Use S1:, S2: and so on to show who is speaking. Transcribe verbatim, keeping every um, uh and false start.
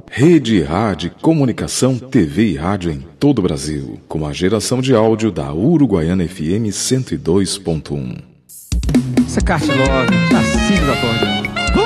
S1: Rede Rádio Comunicação, T V e rádio em todo o Brasil, com a geração de áudio da Uruguaiana F M cento e dois ponto um.
S2: Essa é Carte Love, Tarcísio do Acordeão.